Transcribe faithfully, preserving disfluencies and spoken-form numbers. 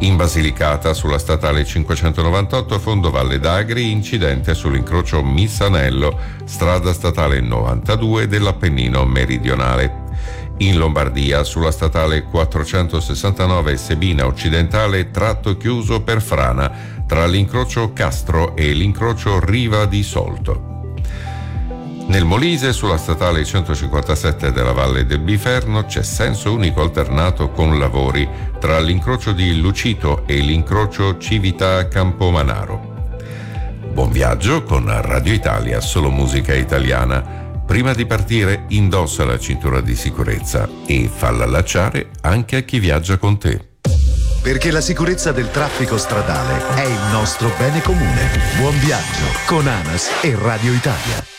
In Basilicata, sulla statale cinquecentonovantotto Fondo Valle d'Agri, incidente sull'incrocio Missanello, strada statale novantadue dell'Appennino meridionale. In Lombardia, sulla statale quattrocentosessantanove Sebina occidentale, tratto chiuso per frana tra l'incrocio Castro e l'incrocio Riva di Solto. Nel Molise, sulla statale centocinquantasette della Valle del Biferno, c'è senso unico alternato con lavori tra l'incrocio di Lucito e l'incrocio Civita Campomanaro. Buon viaggio con Radio Italia, solo musica italiana. Prima di partire, indossa la cintura di sicurezza e falla allacciare anche a chi viaggia con te. Perché la sicurezza del traffico stradale è il nostro bene comune. Buon viaggio con ANAS e Radio Italia.